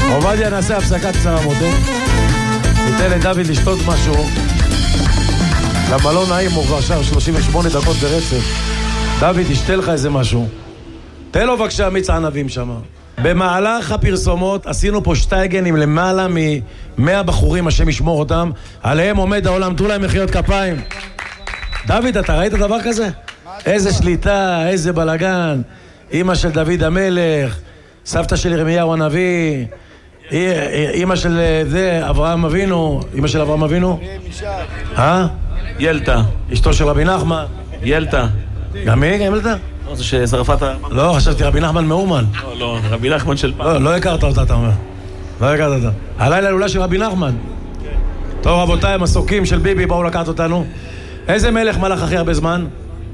עובדיה, נעשה הפסקה קצרה מותו. ניתן לדוד לשתות משהו. למה לא נעים, הוא כבר שם 38 דקות ברצף. דוד, תשתה לך איזה משהו. תן לו בבקשה מיץ ענבים שם. במהלך הפרסומות עשינו פה שטייגן עם למעלה מ-100 בחורים, השם ישמור אותם. עליהם עומד העולם, תנו להם מחיאות כפיים. דוד, אתה ראית דבר כזה? איזה שליטה, איזה בלגן. אמא של דוד המלך, סבתא של ירמיהו הנביא, אמא של אברהם אבינו, אמא של אברהם אבינו? ילתה. אשתו של רבי נחמן? ילתה. גם מי? גם ילתה? זה ששרפת... לא, חשבתי רבי נחמן מאומן. לא, רבי נחמן של פעם. לא הכרת אותה, אתה אומר. לא הכרת אותה. הלילה לולה של רבי נחמן. טוב, רבותיי, המסוקים של ביבי באו לקחת אותנו. איזה מלך מלך הכי הרבה זמן?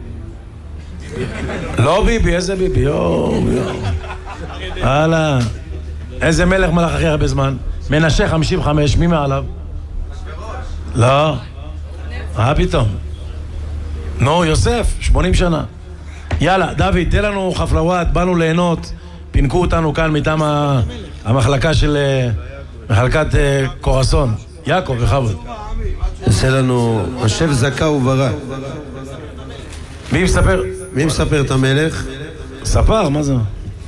לא ביבי, איזה ביבי? יואו. הלאה. איזה מלך מלך הכי הרבה זמן? מנשה 55, מי מעליו? לא. פתאום. נו, יוסף, 80 שנה. יאללה, דוד, תן לנו חפלוואט, באנו ליהנות, פינקו אותנו כאן מטעם המחלקה של מחלקת קורסון. יעקב, בכבוד. עושה לנו השף זכה וברא. מי מספר את המלך? ספר, מה זה?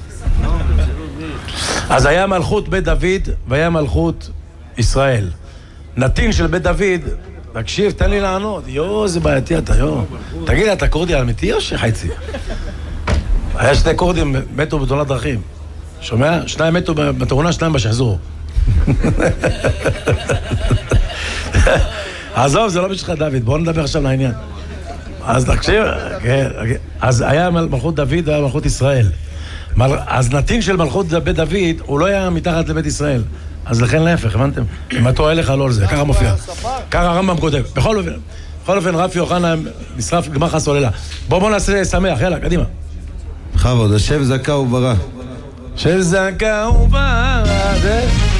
אז היה מלכות בית דוד והיה מלכות ישראל. נתין של בית דוד, תקשיב, תן לי לענות. זה בעייתי אתה, תגיד, אתה קורדי אמיתי או שחייצי? היה 2 קורדים מתו בתאונת דרכים. שומע? 2 מתו בתאונה, 2 בשחזור. עזוב, זה לא בשבילך דוד, בואו נדבר עכשיו לעניין. אז תקשיב, אז היה מלכות דוד והיה מלכות ישראל. אז נתין של מלכות בית דוד, הוא לא היה מתחת לבית ישראל. אז לכן להפך, הבנתם? אם אתה אוהל לך לא על זה, ככה מופיע. ככה הרמב"ם כותב. בכל אופן, רפי יוחנן נשרף גמח הסוללה. בואו נעשה שמח, יאללה, קדימה. בכבוד, השף זכה וברא. שף זכה וברא,